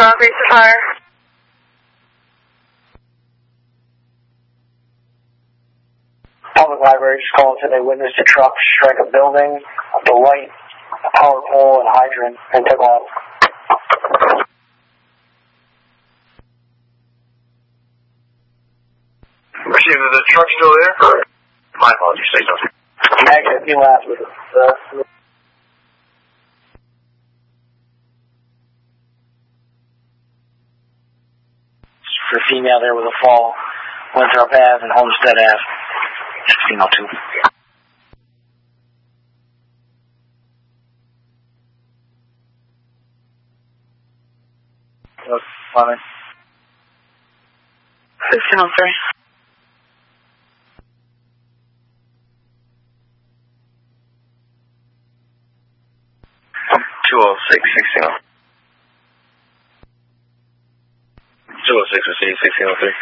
Great Sapphire. Public library just called and said they witnessed a truck strike a building, the light, a power pole, and a hydrant, and took off. Is the truck still there? My apologies, say something. Negative, he laughed with it. For a female there with a fall, Winthrop Ave and Homestead Ave, 1602. What's funny? 1603. 206, 1603. 206, received, 1603.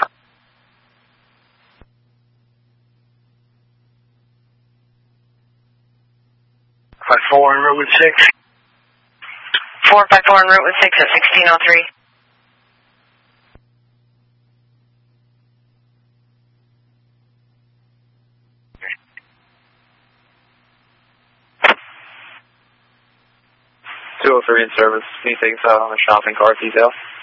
54 en route with 6. 454 en route with 6 at 1603. In service. Can you take us out on a shopping cart detail?